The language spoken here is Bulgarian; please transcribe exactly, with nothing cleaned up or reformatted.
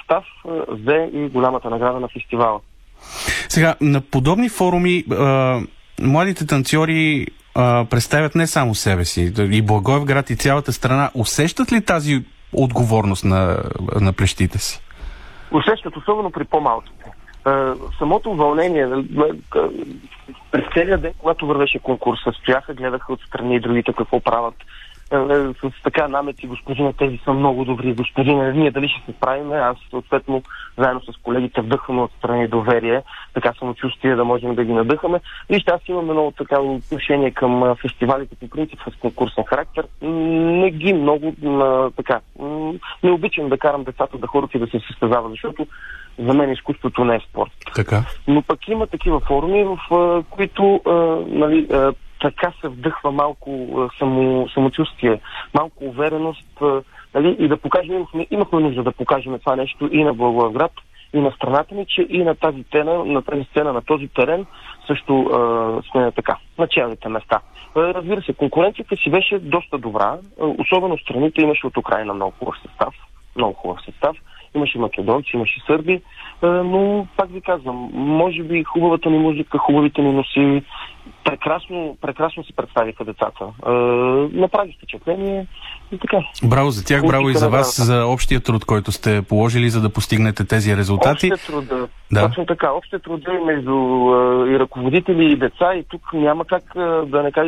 състав взе и голямата награда на фестивала. Сега, на подобни форуми а, младите танцори а, представят не само себе си, и Благоевград, и цялата страна. Усещат ли тази отговорност на, на плещите си? Усещат, особено при по-малките. А, самото вълнение, през целия ден, когато вървеше конкурса, стояха, гледаха отстрани и другите какво правят. С така намети, господина, тези са много добри, господина, ние дали ще се справим, аз съответно заедно с колегите вдъхваме отстрани доверие, така самочувствие да можем да ги надъхаме. Вижте, аз имам много така отношение към фестивалите по принцип с конкурсен характер. Не ги много а, така. Не обичам да карам децата да ходят и да се състезават, защото за мен изкуството не е спорт. Така. Но пък има такива форуми, в а, които а, нали, а, така се вдъхва малко а, само, самочувствие, малко увереност, а, нали, и да покажем, имахме, имахме нужда да покажем това нещо и на Благоевград, и на страната ни, че и на тази сцена, на тази сцена, на този терен също а, сме така, на челните места. А, разбира се, конкуренцията си беше доста добра, а, особено страните имаше от Украйна много хубав състав, много хубав състав. Имаше македонци, имаше сърби, но пак ви казвам, може би хубавата ни музика, хубавите ни носи, прекрасно, прекрасно се представиха децата. Направи впечатление и така. Браво за тях, браво и за вас, за общия труд, който сте положили, за да постигнете тези резултати. Общия труд, да. Да. Точно така, общия труд между и ръководители и деца, и тук няма как да не кажа